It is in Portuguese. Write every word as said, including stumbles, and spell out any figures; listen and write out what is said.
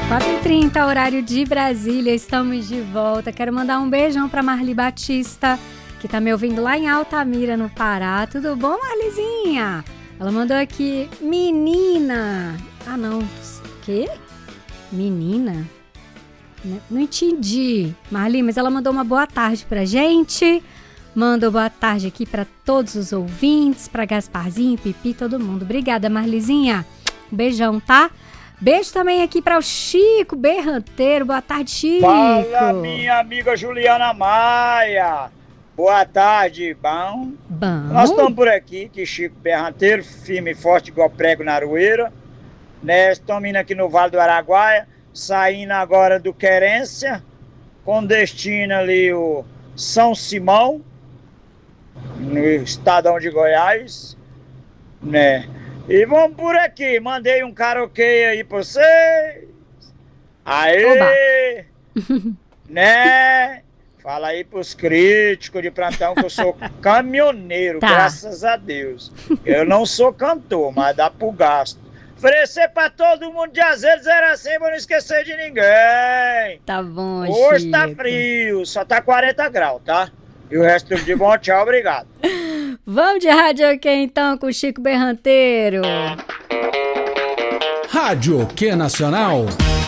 quatro e trinta, horário de Brasília, estamos de volta. Quero mandar um beijão pra Marli Batista, que tá me ouvindo lá em Altamira, no Pará. Tudo bom, Marlizinha? Ela mandou aqui, menina. Ah, não. Quê? Menina? Não entendi, Marli, mas ela mandou uma boa tarde pra gente. Mandou boa tarde aqui pra todos os ouvintes, pra Gasparzinho, Pipi, todo mundo. Obrigada, Marlizinha. Um beijão, tá? Beijo também aqui para o Chico Berranteiro. Boa tarde, Chico. Fala, minha amiga Juliana Maia. Boa tarde, bom? Bom. Nós estamos por aqui, que Chico Berranteiro, firme e forte igual prego na aroeira. Né? Estamos indo aqui no Vale do Araguaia, saindo agora do Querência, com destino ali o São Simão, no estadão de Goiás, né? E vamos por aqui, mandei um karaokê aí pra vocês. Aê! Né? Fala aí pros críticos de plantão que eu sou caminhoneiro, tá. Graças a Deus. Eu não sou cantor, mas dá pro gasto. Oferecer pra todo mundo de azedo, zero assim, pra não esquecer de ninguém. Tá bom, Hoje Chico. Tá frio, só tá quarenta graus, tá? E o resto tudo de bom, tchau, obrigado. Vamos de rádio aqui então com o Chico Berranteiro. Rádio Que Nacional.